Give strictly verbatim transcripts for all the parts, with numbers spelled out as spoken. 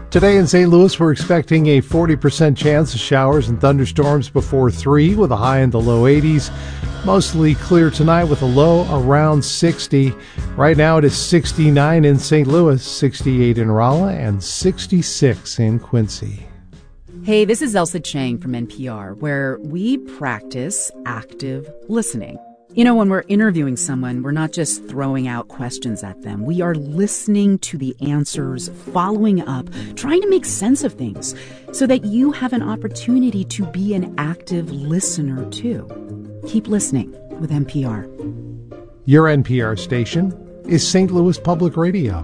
Today in Saint Louis, we're expecting a forty percent chance of showers and thunderstorms before three with a high in the low eighties. Mostly clear tonight with a low around sixty. Right now it is sixty-nine in Saint Louis, sixty-eight in Rolla, and sixty-six in Quincy. Hey, this is Elsa Chang from N P R, where we practice active listening. You know, when we're interviewing someone, we're not just throwing out questions at them. We are listening to the answers, following up, trying to make sense of things so that you have an opportunity to be an active listener, too. Keep listening with N P R. Your N P R station is Saint Louis Public Radio.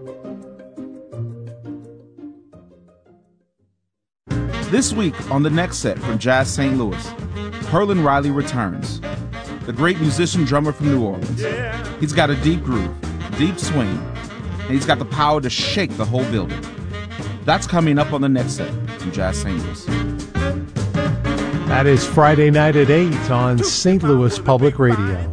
This week on The Next Set from Jazz Saint Louis, Herlin Riley returns. The great musician drummer from New Orleans. He's got a deep groove, deep swing, and he's got the power to shake the whole building. That's coming up on The Next Set from Jazz Saint Louis. That is Friday night at eight on Saint Louis Public Radio.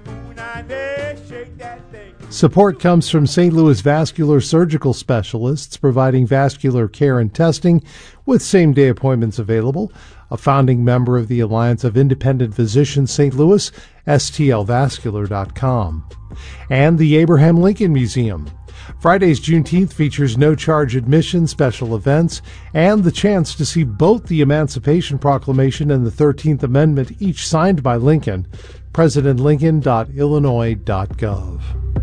Support comes from Saint Louis Vascular Surgical Specialists, providing vascular care and testing with same-day appointments available. A founding member of the Alliance of Independent Physicians Saint Louis, S T L vascular dot com. And the Abraham Lincoln Museum. Friday's Juneteenth features no-charge admission, special events, and the chance to see both the Emancipation Proclamation and the thirteenth Amendment, each signed by Lincoln. president lincoln dot illinois dot gov.